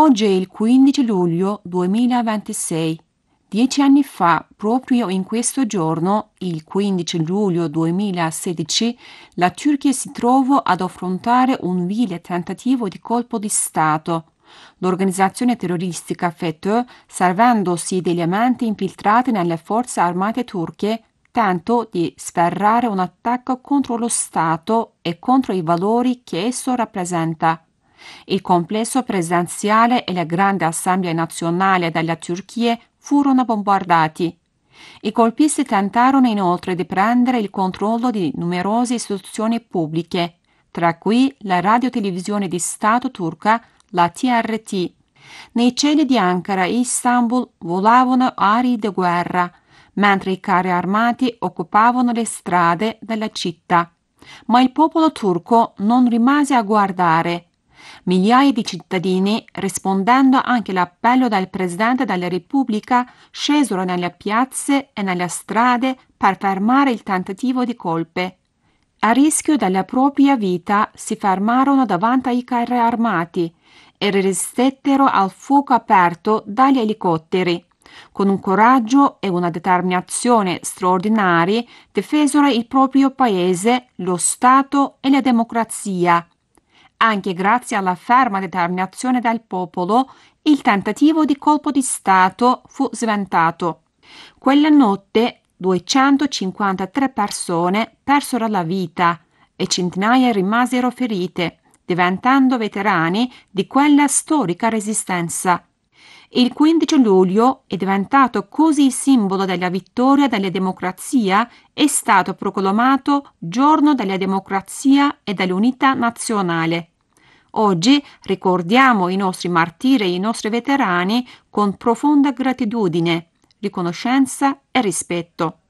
Oggi è il 15 luglio 2026. 10 anni fa, proprio in questo giorno, il 15 luglio 2016, la Turchia si trovò ad affrontare un vile tentativo di colpo di Stato. L'organizzazione terroristica FETÖ, servendosi degli elementi infiltrati nelle forze armate turche, tentò di sferrare un attacco contro lo Stato e contro i valori che esso rappresenta. Il complesso presidenziale e la grande assemblea nazionale della Turchia furono bombardati. I colpisti tentarono inoltre di prendere il controllo di numerose istituzioni pubbliche, tra cui la radiotelevisione di Stato turca, la TRT. Nei cieli di Ankara e Istanbul volavano aerei di guerra, mentre i carri armati occupavano le strade della città. Ma il popolo turco non rimase a guardare. Migliaia di cittadini, rispondendo anche all'appello del Presidente della Repubblica, scesero nelle piazze e nelle strade per fermare il tentativo di colpe. A rischio della propria vita si fermarono davanti ai carri armati e resistettero al fuoco aperto dagli elicotteri. Con un coraggio e una determinazione straordinari difesero il proprio paese, lo Stato e la democrazia. Anche grazie alla ferma determinazione del popolo, il tentativo di colpo di Stato fu sventato. Quella notte 253 persone persero la vita e centinaia rimasero ferite, diventando veterani di quella storica resistenza. Il 15 luglio è diventato così simbolo della vittoria della democrazia, è stato proclamato Giorno della democrazia e dell'unità nazionale. Oggi ricordiamo i nostri martiri e i nostri veterani con profonda gratitudine, riconoscenza e rispetto.